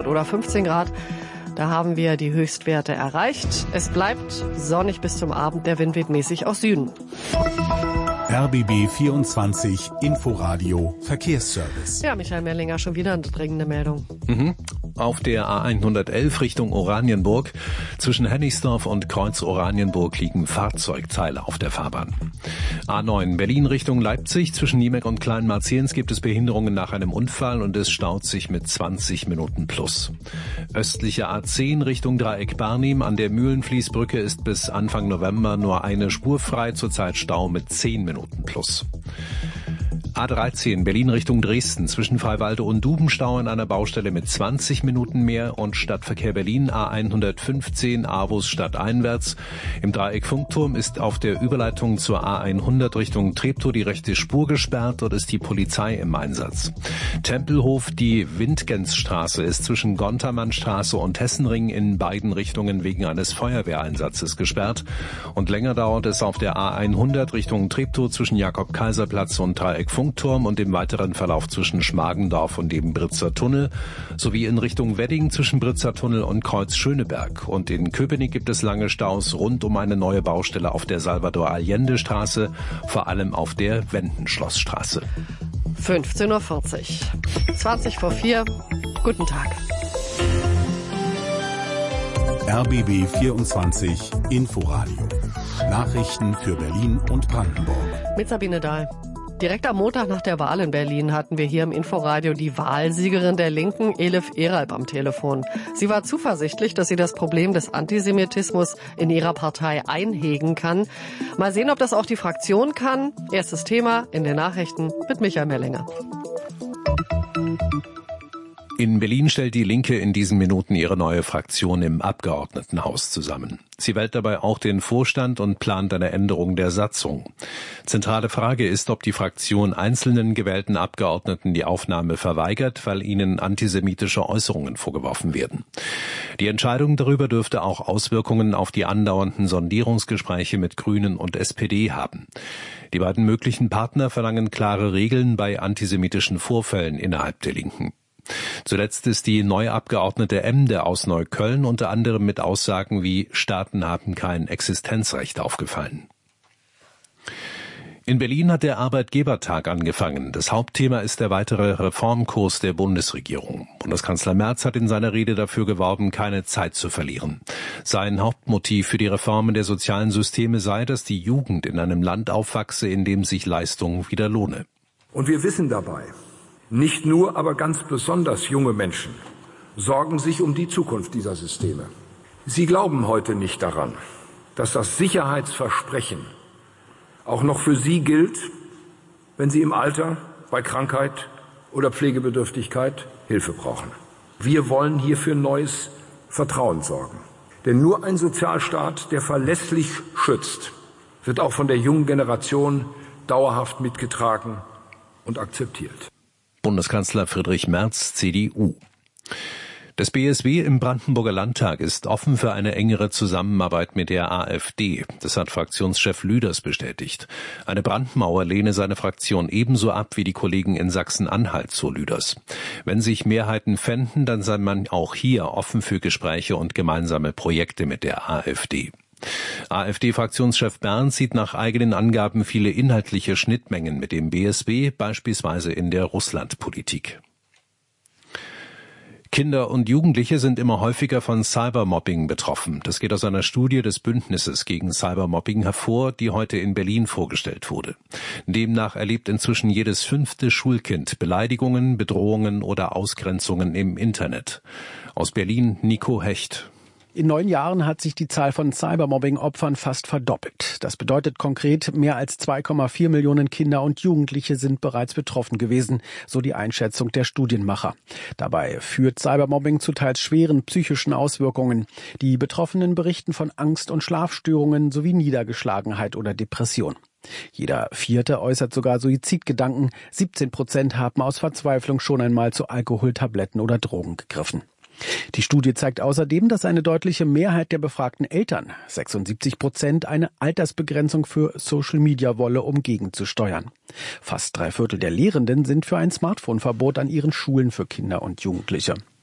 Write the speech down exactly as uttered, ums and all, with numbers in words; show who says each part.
Speaker 1: Grad oder fünfzehn Grad. Da haben wir die Höchstwerte erreicht. Es bleibt sonnig bis zum Abend. Der Wind weht mäßig aus Süden.
Speaker 2: R B B vierundzwanzig Inforadio Verkehrsservice.
Speaker 1: Ja, Michael Merlinger, schon wieder eine dringende Meldung.
Speaker 3: Mhm. Auf der A hundertelf Richtung Oranienburg zwischen Hennigsdorf und Kreuz Oranienburg liegen Fahrzeugteile auf der Fahrbahn. A neun Berlin Richtung Leipzig zwischen Niemek und Kleinmarzehns gibt es Behinderungen nach einem Unfall und es staut sich mit zwanzig Minuten plus. Östliche A zehn Richtung Dreieck Barnim an der Mühlenfließbrücke ist bis Anfang November nur eine Spur frei, zurzeit Stau mit zehn Minuten plus. A dreizehn Berlin Richtung Dresden zwischen Freiwalde und Dubenstau in einer Baustelle mit zwanzig Minuten mehr und Stadtverkehr Berlin A hundertfünfzehn Avus stadteinwärts. Im Dreieck Funkturm ist auf der Überleitung zur A hundert Richtung Treptow die rechte Spur gesperrt, dort ist die Polizei im Einsatz. Tempelhof, die Windgensstraße ist zwischen Gontermannstraße und Hessenring in beiden Richtungen wegen eines Feuerwehreinsatzes gesperrt und länger dauert es auf der A hundert Richtung Treptow zwischen Jakob-Kaiser-Platz und Dreieck Funkturm und im weiteren Verlauf zwischen Schmargendorf und dem Britzer Tunnel sowie in Richtung Wedding zwischen Britzer Tunnel und Kreuz Schöneberg. Und in Köpenick gibt es lange Staus rund um eine neue Baustelle auf der Salvador-Allende-Straße, vor allem auf der Wendenschlossstraße.
Speaker 1: fünfzehn Uhr vierzig. zwanzig vor vier. Guten Tag.
Speaker 2: R B B vierundzwanzig Inforadio. Nachrichten für Berlin und Brandenburg.
Speaker 1: Mit Sabine Dahl. Direkt am Montag nach der Wahl in Berlin hatten wir hier im Inforadio die Wahlsiegerin der Linken, Elif Eralp, am Telefon. Sie war zuversichtlich, dass sie das Problem des Antisemitismus in ihrer Partei einhegen kann. Mal sehen, ob das auch die Fraktion kann. Erstes Thema in den Nachrichten mit Michael Merlinger.
Speaker 3: In Berlin stellt die Linke in diesen Minuten ihre neue Fraktion im Abgeordnetenhaus zusammen. Sie wählt dabei auch den Vorstand und plant eine Änderung der Satzung. Zentrale Frage ist, ob die Fraktion einzelnen gewählten Abgeordneten die Aufnahme verweigert, weil ihnen antisemitische Äußerungen vorgeworfen werden. Die Entscheidung darüber dürfte auch Auswirkungen auf die andauernden Sondierungsgespräche mit Grünen und S P D haben. Die beiden möglichen Partner verlangen klare Regeln bei antisemitischen Vorfällen innerhalb der Linken. Zuletzt ist die neue Abgeordnete Emde aus Neukölln unter anderem mit Aussagen wie Staaten haben kein Existenzrecht aufgefallen. In Berlin hat der Arbeitgebertag angefangen. Das Hauptthema ist der weitere Reformkurs der Bundesregierung. Bundeskanzler Merz hat in seiner Rede dafür geworben, keine Zeit zu verlieren. Sein Hauptmotiv für die Reformen der sozialen Systeme sei, dass die Jugend in einem Land aufwachse, in dem sich Leistung wieder lohne.
Speaker 4: Und wir wissen dabei, nicht nur, aber ganz besonders junge Menschen sorgen sich um die Zukunft dieser Systeme. Sie glauben heute nicht daran, dass das Sicherheitsversprechen auch noch für sie gilt, wenn sie im Alter, bei Krankheit oder Pflegebedürftigkeit Hilfe brauchen. Wir wollen hier für neues Vertrauen sorgen. Denn nur ein Sozialstaat, der verlässlich schützt, wird auch von der jungen Generation dauerhaft mitgetragen und akzeptiert.
Speaker 3: Bundeskanzler Friedrich Merz, C D U. Das B S W im Brandenburger Landtag ist offen für eine engere Zusammenarbeit mit der AfD. Das hat Fraktionschef Lüders bestätigt. Eine Brandmauer lehne seine Fraktion ebenso ab wie die Kollegen in Sachsen-Anhalt, so Lüders. Wenn sich Mehrheiten fänden, dann sei man auch hier offen für Gespräche und gemeinsame Projekte mit der AfD. AfD-Fraktionschef Berndt sieht nach eigenen Angaben viele inhaltliche Schnittmengen mit dem B S W, beispielsweise in der Russlandpolitik. Kinder und Jugendliche sind immer häufiger von Cybermobbing betroffen. Das geht aus einer Studie des Bündnisses gegen Cybermobbing hervor, die heute in Berlin vorgestellt wurde. Demnach erlebt inzwischen jedes fünfte Schulkind Beleidigungen, Bedrohungen oder Ausgrenzungen im Internet. Aus Berlin Nico Hecht.
Speaker 5: In neun Jahren hat sich die Zahl von Cybermobbing-Opfern fast verdoppelt. Das bedeutet konkret, mehr als zwei Komma vier Millionen Kinder und Jugendliche sind bereits betroffen gewesen, so die Einschätzung der Studienmacher. Dabei führt Cybermobbing zu teils schweren psychischen Auswirkungen. Die Betroffenen berichten von Angst- und Schlafstörungen sowie Niedergeschlagenheit oder Depression. Jeder Vierte äußert sogar Suizidgedanken. siebzehn Prozent haben aus Verzweiflung schon einmal zu Alkohol, Tabletten oder Drogen gegriffen. Die Studie zeigt außerdem, dass eine deutliche Mehrheit der befragten Eltern, sechsundsiebzig Prozent, eine Altersbegrenzung für Social Media wolle, um gegenzusteuern. Fast drei Viertel der Lehrenden sind für ein Smartphone-Verbot an ihren Schulen für Kinder und Jugendliche.